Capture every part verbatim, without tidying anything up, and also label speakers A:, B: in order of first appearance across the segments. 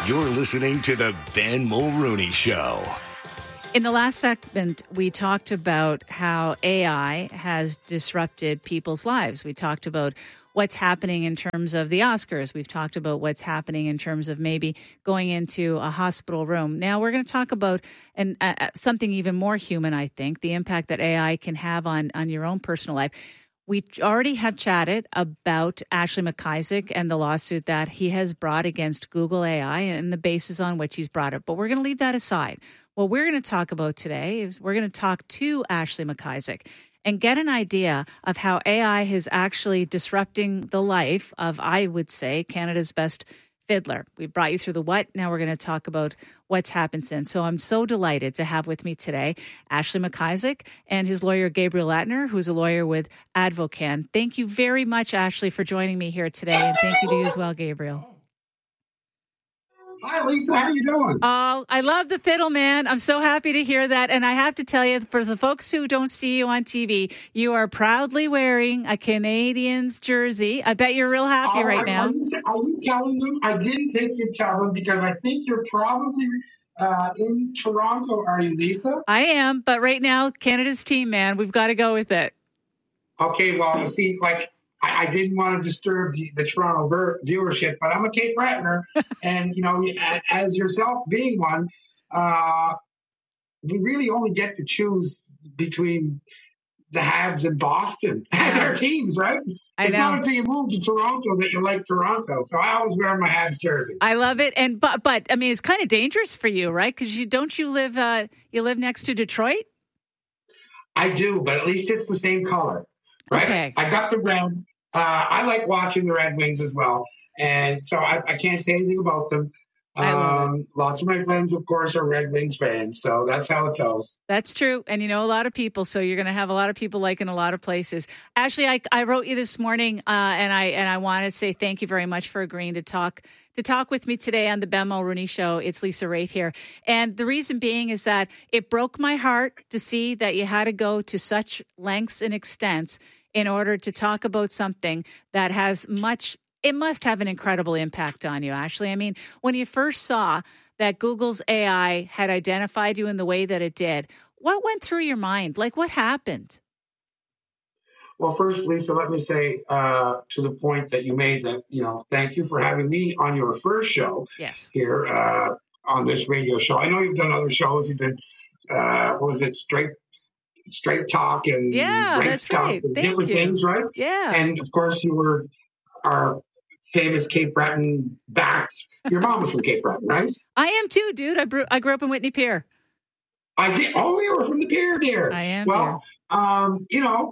A: You're listening to the Ben Mulrooney Show.
B: In the last segment, we talked about how A I has disrupted people's lives. We talked about what's happening in terms of the Oscars. We've talked about what's happening in terms of maybe going into a hospital room. Now we're going to talk about and uh, something even more human, I think, the impact that A I can have on, on your own personal life. We already have chatted about Ashley McIsaac and the lawsuit that he has brought against Google A I and the basis on which he's brought it. But we're going to leave that aside. What we're going to talk about today is we're going to talk to Ashley McIsaac and get an idea of how A I is actually disrupting the life of, I would say, Canada's best fiddler. We brought you through the what. Now we're going to talk about what's happened since. So I'm so delighted to have with me today Ashley McIsaac and his lawyer, Gabriel Latner, who's a lawyer with Advocan. Thank you very much, Ashley, for joining me here today. And thank you to you as well, Gabriel.
C: Hi, Lisa. How you doing?
B: Oh, I love the fiddle, man. I'm so happy to hear that. And I have to tell you, for the folks who don't see you on T V, you are proudly wearing a Canadiens jersey. I bet you're real happy
C: Oh,
B: right
C: are,
B: now.
C: Are you, are you telling them? I didn't think you'd tell them because I think you're probably uh, in Toronto. Are you, Lisa?
B: I am. But right now, Canada's team, man, we've got to go with it.
C: Okay, well, you see, like, I, I didn't want to disturb the, the Toronto ver- viewership, but I'm a Cape Brettoner, and, you know, as yourself being one, uh, we really only get to choose between the Habs and Boston as our teams, right?
B: I
C: it's
B: know.
C: not until you move to Toronto that you like Toronto. So I always wear my Habs jersey.
B: I love it, and but but I mean, it's kind of dangerous for you, right? Because you don't you live uh, you live next to Detroit.
C: I do, but at least it's the same color, right?
B: Okay.
C: I got the red. Uh, I like watching the Red Wings as well, and so I, I can't say anything about them.
B: I love
C: Um, lots of my friends, of course, are Red Wings fans, so that's how it goes.
B: That's true. And you know a lot of people, so you're going to have a lot of people like in a lot of places. Ashley, I, I wrote you this morning, uh, and I and I want to say thank you very much for agreeing to talk to talk with me today on the Ben Mulrooney Show. It's Lisa Raitt here. And the reason being is that it broke my heart to see that you had to go to such lengths and extents in order to talk about something that has much it must have an incredible impact on you, Ashley. I mean, when you first saw that Google's A I had identified you in the way that it did, what went through your mind? Like, what happened?
C: Well, first, Lisa, let me say uh, to the point that you made that, you know, thank you for having me on your first show
B: Yes.
C: here uh, on this radio show. I know you've done other shows. You did, uh, what was it, Straight Straight Talk and
B: Yeah,
C: Right
B: that's
C: Stuff
B: right.
C: and
B: Thank
C: different
B: you.
C: things, right?
B: Yeah.
C: And, of course, you were our famous Cape Breton backed. Your mom was from Cape Breton, right?
B: I am too, dude. I, grew I grew up in Whitney Pier.
C: I did. Oh, you were from the pier, dear.
B: I am,
C: Well, um, you know,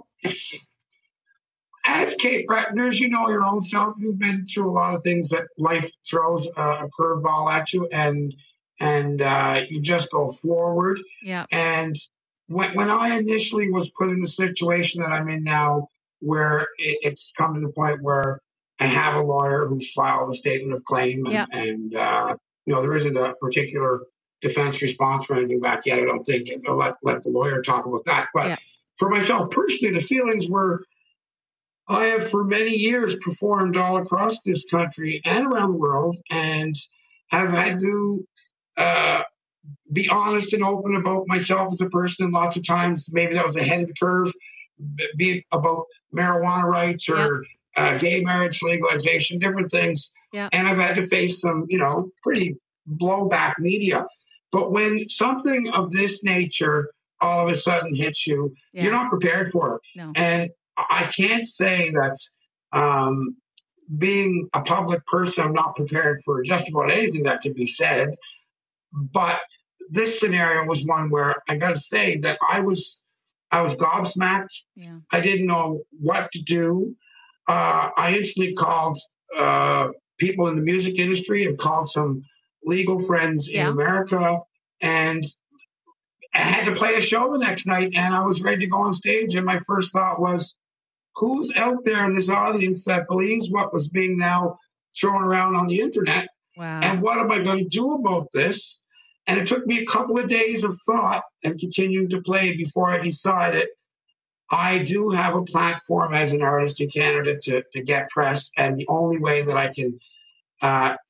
C: as Cape Bretoners, you know your own self. You've been through a lot of things that life throws uh, a curveball at you, and and uh, you just go forward.
B: Yeah.
C: And when when I initially was put in the situation that I'm in now, where it, it's come to the point where I have a lawyer who's filed a statement of claim, and,
B: Yeah.
C: and uh, you know, there isn't a particular defense response or anything back yet. I don't think. I'll let let the lawyer talk about that. But
B: Yeah.
C: for myself personally, the feelings were, I have for many years performed all across this country and around the world, and have had to uh, be honest and open about myself as a person. And lots of times, maybe that was ahead of the curve, be it about marijuana rights or uh, gay marriage legalization, different things.
B: Yeah.
C: And I've had to face some, you know, pretty blowback media. But when something of this nature all of a sudden hits you,
B: Yeah.
C: you're not prepared for it.
B: No.
C: And I can't say that um, being a public person, I'm not prepared for just about anything that could be said. But this scenario was one where I got to say that I was I was gobsmacked.
B: Yeah.
C: I didn't know what to do. Uh, I instantly called uh, people in the music industry and called some legal friends
B: Yeah.
C: in America, and I had to play a show the next night, and I was ready to go on stage. And my first thought was, who's out there in this audience that believes what was being now thrown around on the internet?
B: Wow.
C: And what am I going to do about this? And it took me a couple of days of thought and continuing to play before I decided I do have a platform as an artist in Canada to, to get press. And the only way that I can uh,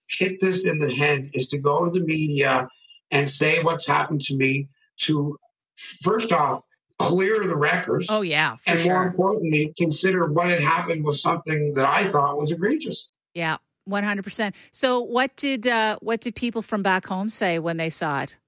C: hit this in the head is to go to the media and say what's happened to me, to first off, clear the records.
B: Oh, yeah, for
C: and
B: sure.
C: more importantly, consider what had happened was something that I thought was egregious.
B: Yeah, one hundred percent. So what did uh, what did people from back home say when they saw it?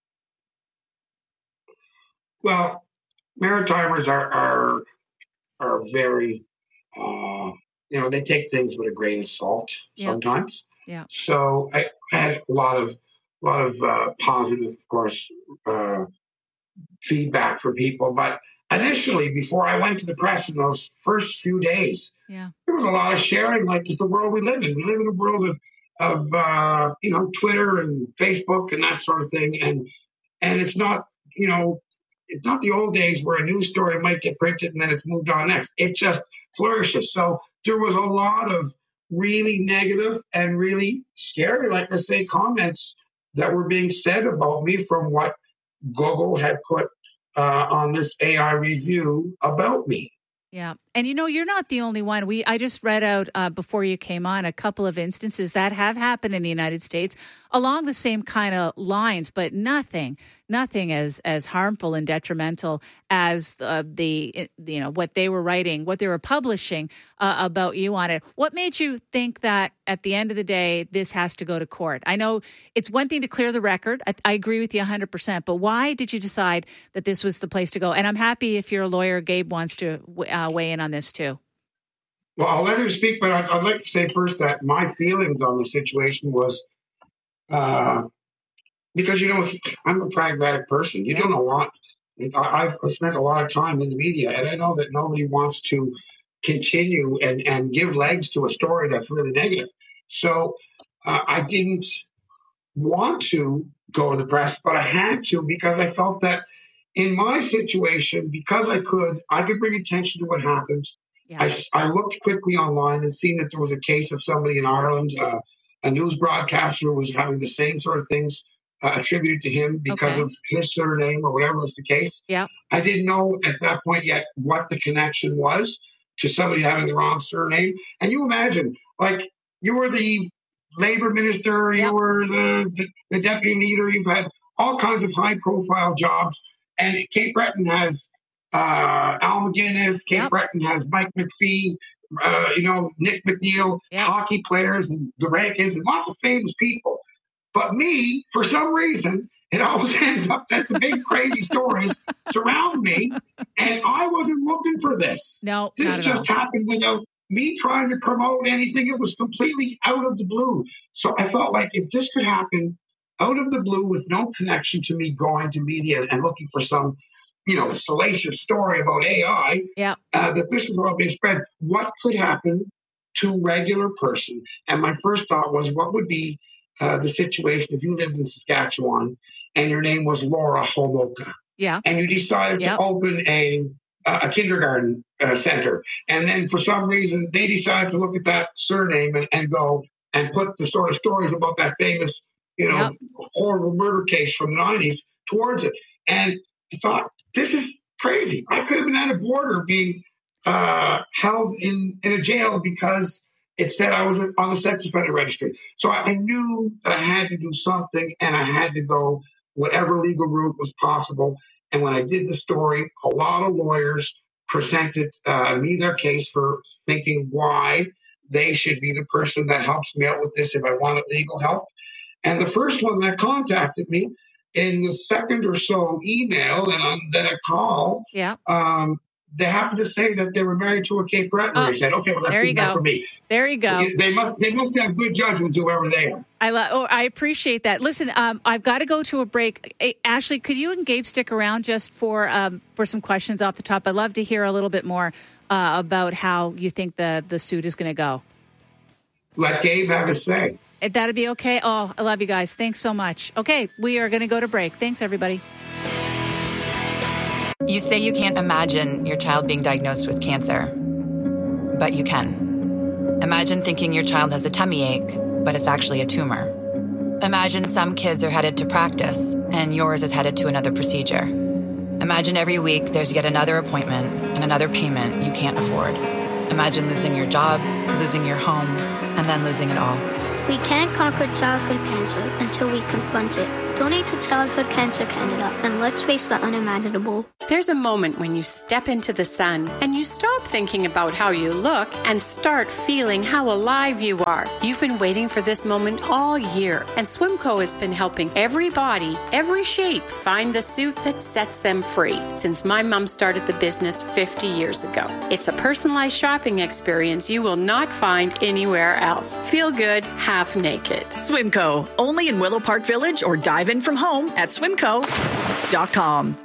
C: Well, Maritimers are are, are very, uh, you know, they take things with a grain of salt
B: Yeah.
C: sometimes.
B: Yeah.
C: So I had a lot of, a lot of uh, positive, of course, uh, feedback from people. But initially, before I went to the press in those first few days,
B: Yeah.
C: there was a lot of sharing, like it's the world we live in. We live in a world of, of uh, you know, Twitter and Facebook and that sort of thing. And and it's not, you know, it's not the old days where a news story might get printed and then it's moved on next. It just flourishes. So there was a lot of really negative and really scary, like I say, comments that were being said about me from what Google had put uh, on this A I review about me.
B: Yeah. And, you know, you're not the only one. We I just read out uh, before you came on a couple of instances that have happened in the United States along the same kind of lines, but nothing, nothing as as harmful and detrimental as uh, the, you know, what they were writing, what they were publishing uh, about you on it. What made you think that at the end of the day, this has to go to court? I know it's one thing to clear the record. I, I agree with you one hundred percent. But why did you decide that this was the place to go? And I'm happy if your lawyer, Gabe, wants to uh, weigh in on this too.
C: Well, I'll let her speak, but I'd, I'd like to say first that my feelings on the situation was uh, because, you know, I'm a pragmatic person. You
B: Yeah.
C: don't know what. I've spent a lot of time in the media, and I know that nobody wants to continue and, and give legs to a story that's really negative. So uh, I didn't want to go to the press, but I had to because I felt that in my situation, because I could, I could bring attention to what happened.
B: Yeah.
C: I, I looked quickly online and seen that there was a case of somebody in Ireland, uh, a news broadcaster who was having the same sort of things uh, attributed to him because
B: Okay.
C: of his surname or whatever was the case.
B: Yeah.
C: I didn't know at that point yet what the connection was to somebody having the wrong surname. And you imagine, like, you were the labor minister, you
B: Yep.
C: were the, the, the deputy leader, you've had all kinds of high-profile jobs. And Cape Breton has uh, Al McGuinness, Cape
B: Yep.
C: Breton has Mike McPhee, uh, you know, Nick McNeil,
B: Yep.
C: hockey players, and the Rankins, and lots of famous people. But me, for some reason, it always ends up that the big crazy stories surround me, and I wasn't looking for this.
B: No,
C: This
B: not at
C: just
B: all.
C: happened without me trying to promote anything. It was completely out of the blue. So I felt like if this could happen out of the blue with no connection to me going to media and looking for some, you know, salacious story about A I,
B: Yeah.
C: uh, that this was all being spread, what could happen to a regular person? And my first thought was, what would be uh, the situation if you lived in Saskatchewan and your name was Laura Homolka,
B: Yeah.
C: and you decided
B: Yep.
C: to open a a kindergarten uh, center, and then for some reason they decided to look at that surname and, and go and put the sort of stories about that famous, you know,
B: Yep.
C: horrible murder case from the nineties towards it. And I thought, this is crazy. I could have been at a border being uh, held in, in a jail because it said I was on the sex offender registry. So I, I knew that I had to do something, and I had to go whatever legal route was possible. And when I did the story, a lot of lawyers presented uh, me their case for thinking why they should be the person that helps me out with this if I wanted legal help. And the first one that contacted me in the second or so email and um, then a call,
B: Yeah.
C: um, they happened to say that they were married to a Cape Breton.
B: Oh,
C: I said, okay, well, that's
B: there
C: good
B: you
C: enough
B: go.
C: for me.
B: There you go.
C: They must they must have good judgment, whoever they are.
B: I love. Oh, I appreciate that. Listen, um, I've got to go to a break. Hey, Ashley, could you and Gabe stick around just for um, for some questions off the top? I'd love to hear a little bit more uh, about how you think the the suit is going to go.
C: Let Gabe have his say.
B: If that'd be okay. Oh, I love you guys. Thanks so much. Okay, we are going to go to break. Thanks, everybody.
D: You say you can't imagine your child being diagnosed with cancer, but you can. Imagine thinking your child has a tummy ache, but it's actually a tumor. Imagine some kids are headed to practice, and yours is headed to another procedure. Imagine every week there's yet another appointment and another payment you can't afford. Imagine losing your job, losing your home, and then losing it all.
E: We can't conquer childhood cancer until we confront it. Donate to Childhood Cancer Canada and let's face the unimaginable.
F: There's a moment when you step into the sun and you stop thinking about how you look and start feeling how alive you are. You've been waiting for this moment all year, and Swimco has been helping every body, every shape find the suit that sets them free since my mom started the business fifty years ago. It's a personalized shopping experience you will not find anywhere else. Feel good, half naked.
G: Swimco, only in Willow Park Village, or dive in from home at swimco dot com.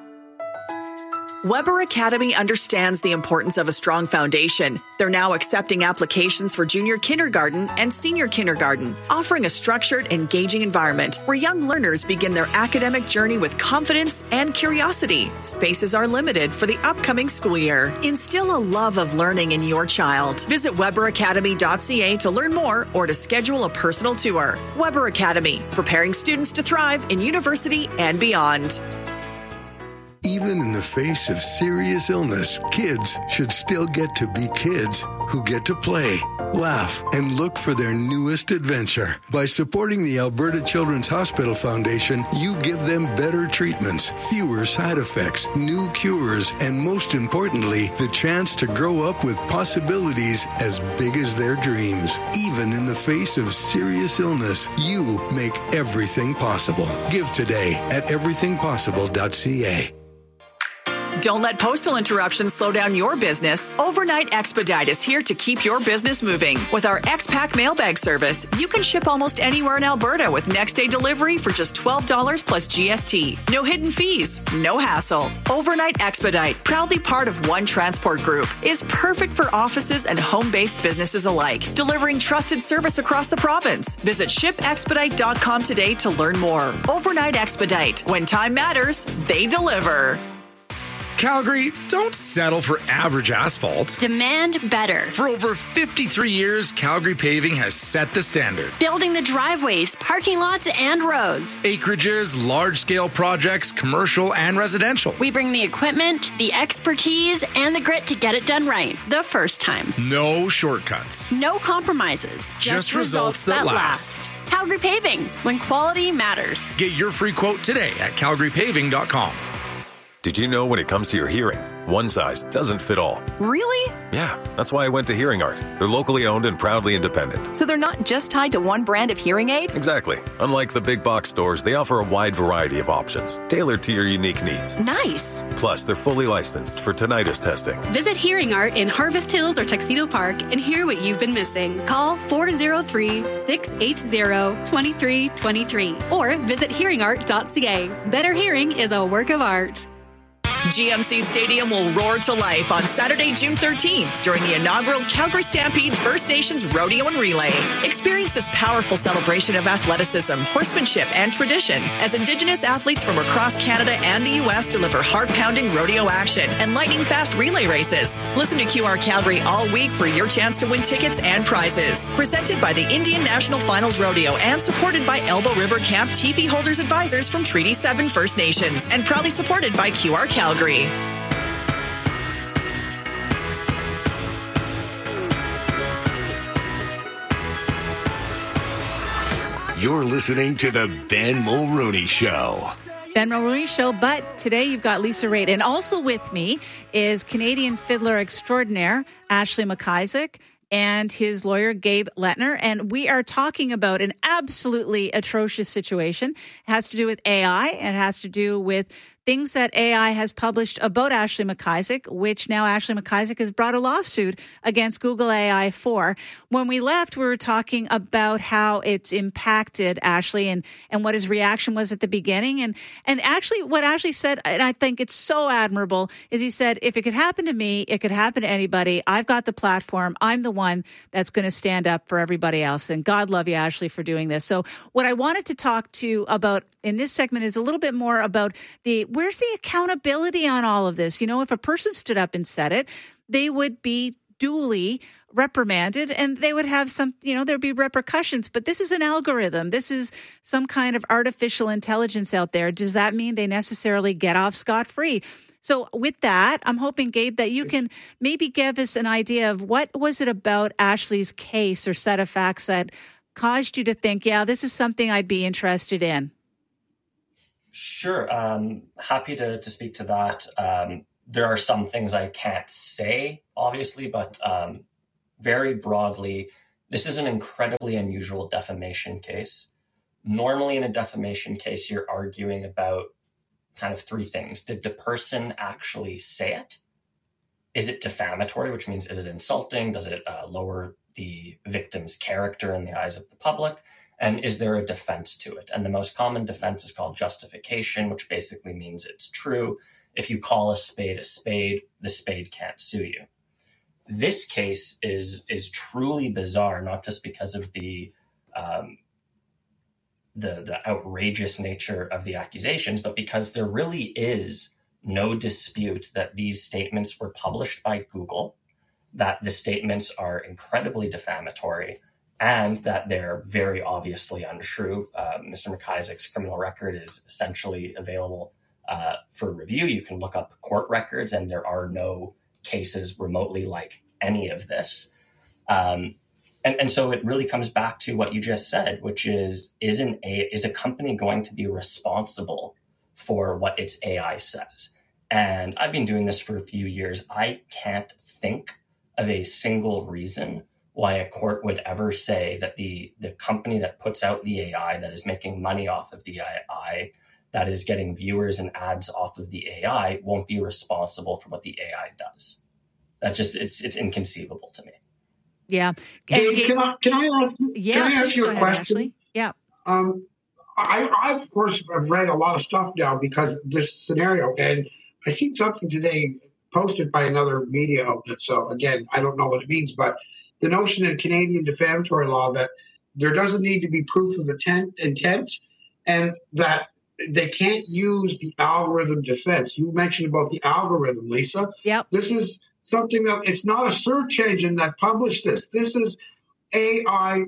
G: Weber Academy understands the importance of a strong foundation. They're now accepting applications for junior kindergarten and senior kindergarten, offering a structured, engaging environment where young learners begin their academic journey with confidence and curiosity. Spaces are limited for the upcoming school year. Instill a love of learning in your child. Visit weber academy dot c a to learn more or to schedule a personal tour. Weber Academy, preparing students to thrive in university and beyond.
H: Even in the face of serious illness, kids should still get to be kids who get to play, laugh, and look for their newest adventure. By supporting the Alberta Children's Hospital Foundation, you give them better treatments, fewer side effects, new cures, and most importantly, the chance to grow up with possibilities as big as their dreams. Even in the face of serious illness, you make everything possible. Give today at everything possible dot c a.
G: Don't let postal interruptions slow down your business. Overnight Expedite is here to keep your business moving. With our X-Pack mailbag service, you can ship almost anywhere in Alberta with next-day delivery for just twelve dollars plus G S T. No hidden fees, no hassle. Overnight Expedite, proudly part of One Transport Group, is perfect for offices and home-based businesses alike, delivering trusted service across the province. Visit ship expedite dot com today to learn more. Overnight Expedite. When time matters, they deliver.
I: Calgary, don't settle for average asphalt.
J: Demand better.
I: For over fifty-three years, Calgary Paving has set the standard.
J: Building the driveways, parking lots, and roads.
I: Acreages, large-scale projects, commercial and residential.
J: We bring the equipment, the expertise, and the grit to get it done right the first time.
I: No shortcuts.
J: No compromises.
I: Just, Just results, results that, that last. last.
J: Calgary Paving, when quality matters.
I: Get your free quote today at calgary paving dot com.
K: Did you know when it comes to your hearing, one size doesn't fit all?
L: Really?
K: Yeah, that's why I went to Hearing Art. They're locally owned and proudly independent.
L: So they're not just tied to one brand of hearing aid?
K: Exactly. Unlike the big box stores, they offer a wide variety of options, tailored to your unique needs.
L: Nice.
K: Plus, they're fully licensed for tinnitus testing.
M: Visit Hearing Art in Harvest Hills or Tuxedo Park and hear what you've been missing. Call four oh three, six eight zero, two three two three or visit hearing art dot c a. Better hearing is a work of art.
G: G M C Stadium will roar to life on Saturday, June thirteenth during the inaugural Calgary Stampede First Nations Rodeo and Relay. Experience this powerful celebration of athleticism, horsemanship, and tradition as Indigenous athletes from across Canada and the U S deliver heart-pounding rodeo action and lightning-fast relay races. Listen to Q R Calgary all week for your chance to win tickets and prizes. Presented by the Indian National Finals Rodeo and supported by Elbow River Camp Teepee Holders Advisors from Treaty seven First Nations and proudly supported by Q R Calgary. Calgary.
A: You're listening to the Ben Mulrooney Show.
B: Ben Mulrooney Show, but today you've got Lisa Raitt. And also with me is Canadian fiddler extraordinaire Ashley McIsaac and his lawyer, Gabe Lettner. And we are talking about an absolutely atrocious situation. It has to do with A I. It has to do with things that A I has published about Ashley McIsaac, which now Ashley McIsaac has brought a lawsuit against Google A I for. When we left, we were talking about how it's impacted Ashley and, and what his reaction was at the beginning. And, and actually what Ashley said, and I think it's so admirable, is he said, if it could happen to me, it could happen to anybody. I've got the platform. I'm the one that's going to stand up for everybody else. And God love you, Ashley, for doing this. So what I wanted to talk to you about in this segment is a little bit more about the where's the accountability on all of this? You know, if a person stood up and said it, they would be duly reprimanded and they would have some, you know, there'd be repercussions. But this is an algorithm. This is some kind of artificial intelligence out there. Does that mean they necessarily get off scot-free? So with that, I'm hoping, Gabe, that you can maybe give us an idea of what was it about Ashley's case or set of facts that caused you to think, yeah, this is something I'd be interested in?
N: Sure. Um, happy to, to speak to that. Um, there are some things I can't say, obviously, but um, very broadly, this is an incredibly unusual defamation case. Normally in a defamation case, you're arguing about kind of three things. Did the person actually say it? Is it defamatory, which means is it insulting? Does it uh, lower the victim's character in the eyes of the public? And is there a defense to it? And the most common defense is called justification, which basically means it's true. If you call a spade a spade, the spade can't sue you. This case is is truly bizarre, not just because of the um, the the outrageous nature of the accusations, but because there really is no dispute that these statements were published by Google, that the statements are incredibly defamatory, and that they're very obviously untrue. Uh, Mister McIsaac's criminal record is essentially available uh, for review. You can look up court records, and there are no cases remotely like any of this. Um, and, and so it really comes back to what you just said, which is, is, an a, is a company going to be responsible for what its A I says? And I've been doing this for a few years. I can't think of a single reason why a court would ever say that the, the company that puts out the A I, that is making money off of the A I, that is getting viewers and ads off of the A I, won't be responsible for what the A I does. That just, it's it's inconceivable to me.
B: Yeah.
C: Gabe, Gabe, can, I, can I ask,
B: yeah,
C: can I ask you a
B: ahead,
C: question?
B: Ashley. Yeah.
C: Um, I, I, of course, have read a lot of stuff now because of this scenario. And I seen something today posted by another media outlet. So, again, I don't know what it means, but the notion in Canadian defamatory law that there doesn't need to be proof of intent, intent and that they can't use the algorithm defense. You mentioned about the algorithm, Lisa.
B: Yep.
C: This is something that it's not a search engine that published this. This is A I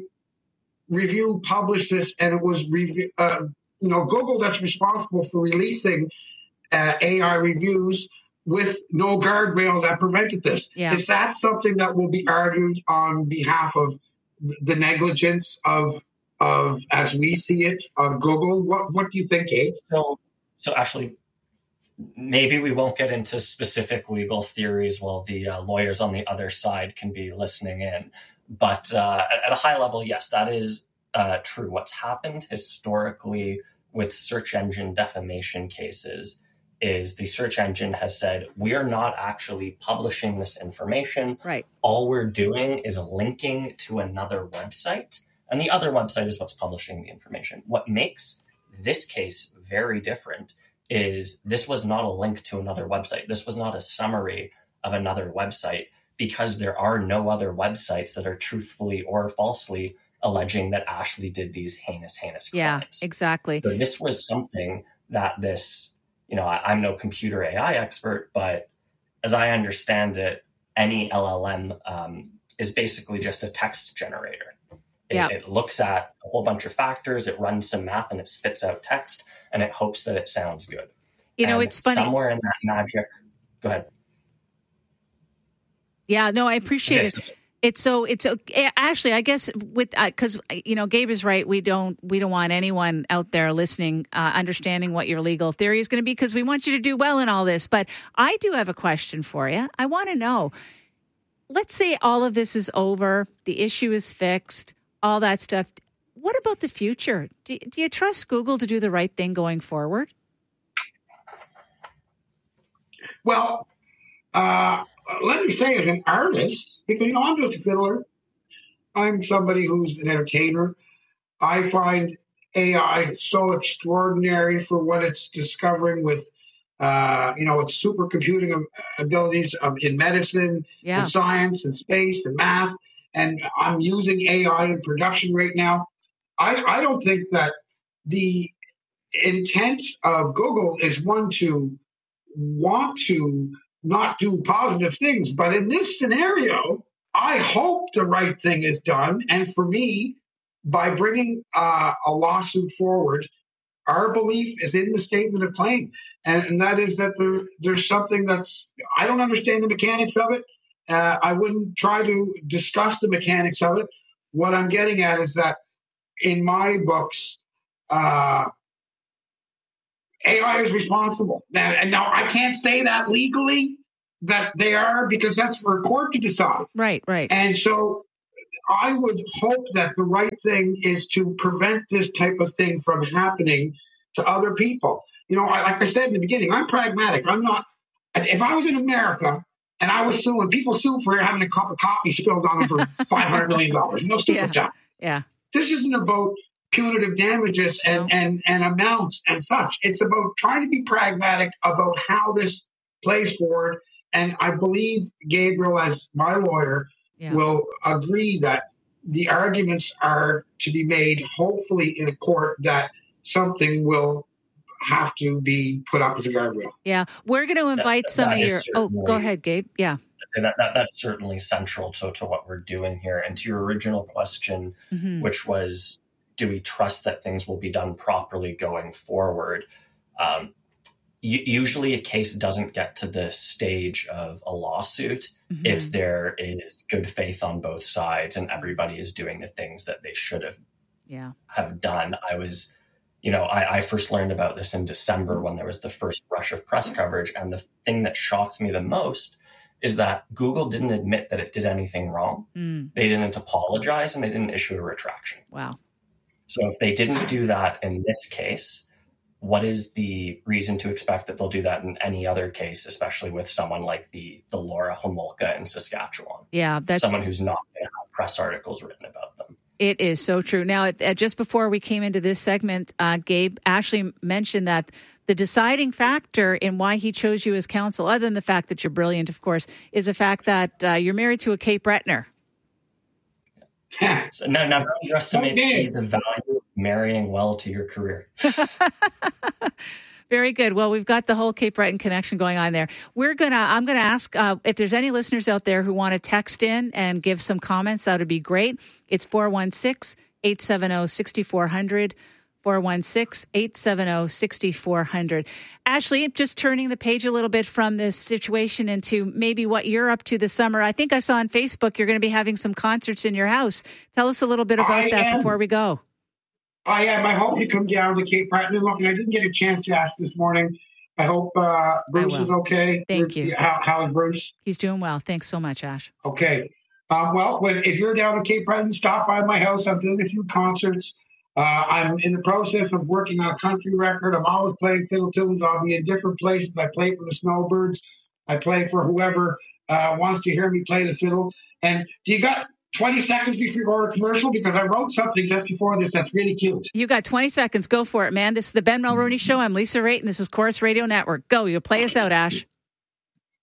C: Review published this, and it was review, uh, you know, Google that's responsible for releasing uh, A I reviews with no guardrail that prevented this.
B: Yeah.
C: Is that something that will be argued on behalf of the negligence of of as we see it of Google? What what do you think, Gabe?
N: So, so actually, maybe we won't get into specific legal theories while the uh, lawyers on the other side can be listening in. But uh, at, at a high level, yes, that is uh, true. What's happened historically with search engine defamation cases is the search engine has said, we are not actually publishing this information.
B: Right.
N: All we're doing is linking to another website, and the other website is what's publishing the information. What makes this case very different is this was not a link to another website. This was not a summary of another website, because there are no other websites that are truthfully or falsely alleging that Ashley did these heinous, heinous crimes.
B: Yeah, exactly.
N: So this was something that this, you know, I, I'm no computer A I expert, but as I understand it, any L L M um, is basically just a text generator. It,
B: yeah.
N: it looks at a whole bunch of factors, it runs some math, and it spits out text, and it hopes that it sounds good.
B: You know,
N: and
B: it's funny.
N: Somewhere in that magic, go ahead.
B: Yeah, no, I appreciate
N: Yes.
B: it. It's so it's okay. Actually, I guess with because uh, you know, Gabe is right. We don't we don't want anyone out there listening uh, understanding what your legal theory is going to be, because we want you to do well in all this. But I do have a question for you. I want to know. Let's say all of this is over, the issue is fixed, all that stuff. What about the future? Do, do you trust Google to do the right thing going forward?
C: Well, uh, let me say, as an artist, because, you know, I'm just a fiddler. I'm somebody who's an entertainer. I find A I so extraordinary for what it's discovering with, uh, you know, its supercomputing abilities um, in medicine,
B: Yeah.
C: and science, and space, and math. And I'm using A I in production right now. I, I don't think that the intent of Google is one to want to not do positive things. But in this scenario, I hope the right thing is done. And for me, by bringing uh, a lawsuit forward, our belief is in the statement of claim. And, and that is that there, there's something that's, I don't understand the mechanics of it. Uh, I wouldn't try to discuss the mechanics of it. What I'm getting at is that in my books, uh, A I is responsible. Now, and now I can't say that legally that they are, because that's for a court to decide.
B: Right, right.
C: And so I would hope that the right thing is to prevent this type of thing from happening to other people. You know, I, like I said in the beginning, I'm pragmatic. I'm not, if I was in America and I was suing, people sue for having a cup of coffee spilled on them for five hundred million dollars. No stupid
B: yeah.
C: stuff.
B: Yeah.
C: This isn't about punitive damages and, no. and, and amounts and such. It's about trying to be pragmatic about how this plays forward. And I believe Gabriel, as my lawyer, yeah. will agree that the arguments are to be made, hopefully in a court, that something will have to be put up as a guardrail.
B: Yeah. We're going to invite
N: that,
B: some
N: that
B: of your... Oh, go ahead, Gabe. Yeah.
N: That, that That's certainly central to, to what we're doing here. And to your original question, mm-hmm. which was, do we trust that things will be done properly going forward? Um, Usually a case doesn't get to the stage of a lawsuit mm-hmm. if there is good faith on both sides and everybody is doing the things that they should have
B: yeah.
N: have done. I was, you know, I, I first learned about this in December when there was the first rush of press coverage. And the thing that shocked me the most is that Google didn't admit that it did anything wrong. Mm. They didn't apologize and they didn't issue a retraction.
B: Wow.
N: So if they didn't do that in this case, what is the reason to expect that they'll do that in any other case, especially with someone like the the Laura Homolka in Saskatchewan?
B: Yeah, that's
N: someone who's not going to have press articles written about them.
B: It is so true. Now, uh, just before we came into this segment, uh, Gabe, Ashley mentioned that the deciding factor in why he chose you as counsel, other than the fact that you're brilliant, of course, is the fact that uh, you're married to a Cape Bretoner.
N: So no, never underestimate okay. the, the value of marrying well to your career.
B: Very good. Well, we've got the whole Cape Breton connection going on there. We're gonna. I'm gonna ask uh, if there's any listeners out there who want to text in and give some comments. That would be great. It's four one six, eight seven zero, six four zero zero. four one six, eight seven zero, six four zero zero. Ashley, just turning the page a little bit from this situation into maybe what you're up to this summer. I think I saw on Facebook you're going to be having some concerts in your house. Tell us a little bit about I that am. before we go.
C: I am. I hope you come down to Cape Breton. Look, and I didn't get a chance to ask this morning. I hope uh, Bruce is okay.
B: Thank you.
C: How, how is Bruce?
B: He's doing well. Thanks so much, Ash.
C: Okay. Um, well, if you're down in Cape Breton, stop by my house. I'm doing a few concerts. Uh, I'm in the process of working on a country record. I'm always playing fiddle tunes. I'll be in different places. I play for the Snowbirds. I play for whoever uh, wants to hear me play the fiddle. And do you got twenty seconds before you go to commercial? Because I wrote something just before this that's really cute.
B: You got twenty seconds. Go for it, man. This is the Ben Mulroney Show. I'm Lisa Raitt, and this is Chorus Radio Network. Go. You'll play us out, Ash.